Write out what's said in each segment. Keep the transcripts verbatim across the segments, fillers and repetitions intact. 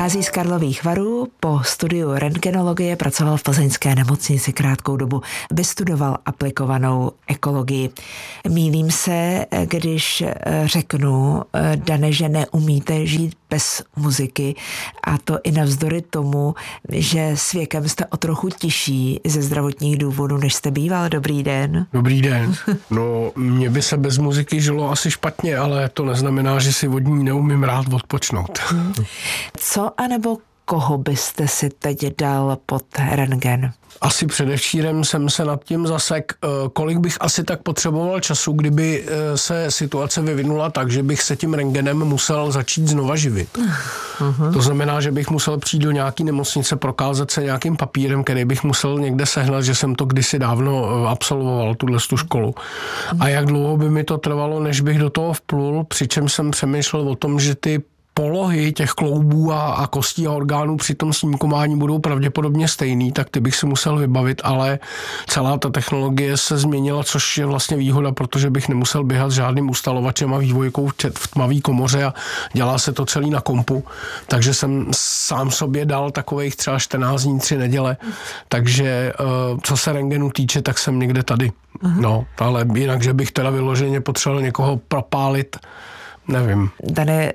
Pochází z Karlových Varů, po studiu rentgenologie pracoval v plzeňské nemocnici krátkou dobu, vystudoval aplikovanou ekologii. Mýlím se, když řeknu, Dane, že neumíte žít bez muziky, a to i navzdory tomu, že s věkem jste o trochu tižší ze zdravotních důvodů, než jste býval. Dobrý den. Dobrý den. No, mně by se bez muziky žilo asi špatně, ale to neznamená, že si od ní neumím rád odpočnout. Co anebo koho byste si teď dal pod rentgen? Asi předevčírem jsem se nad tím zasek, kolik bych asi tak potřeboval času, kdyby se situace vyvinula tak, že bych se tím rentgenem musel začít znova živit. Uh-huh. To znamená, že bych musel přijít do nějaký nemocnice, prokázat se nějakým papírem, který bych musel někde sehnat, že jsem to kdysi dávno absolvoval, tuhle tu školu. A jak dlouho by mi to trvalo, než bych do toho vplul, přičemž jsem přemýšlel o tom, že ty polohy těch kloubů a, a kostí a orgánů při tom snímkování budou pravděpodobně stejný, tak ty bych si musel vybavit, ale celá ta technologie se změnila, což je vlastně výhoda, protože bych nemusel běhat žádným ustalovačem a vývojkou v tmavý komoře a dělá se to celý na kompu. Takže jsem sám sobě dal takových třeba čtrnáct dní, tři neděle. Takže co se rentgenu týče, tak jsem někde tady. Uh-huh. No, ale jinak, že bych teda vyloženě potřeboval někoho propálit, nevím. Dane,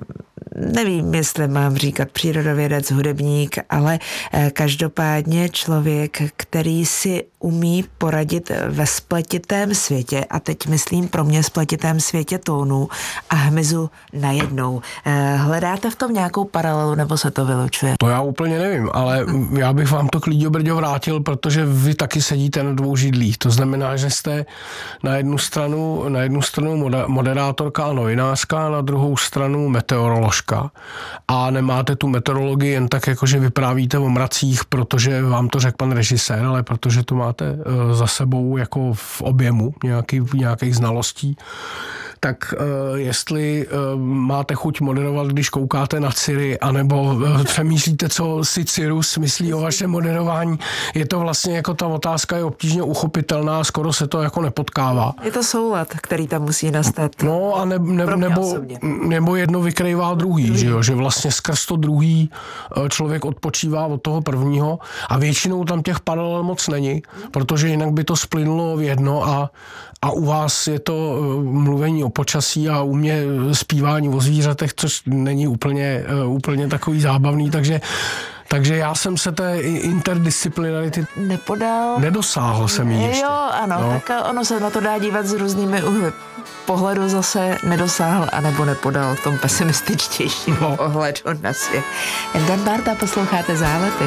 nevím, jestli mám říkat přírodovědec, hudebník, ale každopádně člověk, který si umí poradit ve spletitém světě, a teď myslím pro mě spletitém světě tónů a hmyzu najednou. Hledáte v tom nějakou paralelu, nebo se to vylučuje? To já úplně nevím, ale já bych vám to klíďo brďo vrátil, protože vy taky sedíte na dvou židlích. To znamená, že jste na jednu stranu, na jednu stranu moderátorka a novinářka, a na druhou stranu meteoroložka. A nemáte tu meteorologii jen tak, jako že vyprávíte o mracích, protože vám to řekl pan režisér, ale protože to máte za sebou jako v objemu nějaký, nějakých znalostí. Tak uh, jestli uh, máte chuť moderovat, když koukáte na Ciri, anebo uh, přemýšlíte, co si Cirus myslí o vašem moderování, je to vlastně jako ta otázka je obtížně uchopitelná, skoro se to jako nepotkává. Je to soulad, který tam musí nastat. No a ne, ne, nebo, nebo jedno vykrývá druhý, druhý. Že, jo? Že vlastně skrz to druhý člověk odpočívá od toho prvního a většinou tam těch paralel moc není, protože jinak by to splynulo v jedno a, a u vás je to mluvení o počasí a u mě zpívání o zvířatech, což není úplně, úplně takový zábavný, takže Takže já jsem se té interdisciplinarity nepodal. Nedosáhl jsem jí ještě. Jo, ano, no. Tak ono se na to dá dívat s různými uhly pohledu, zase nedosáhl anebo nepodal v tom pesimističtějším no. ohledu na svět. Dan Bárta, posloucháte Zálety.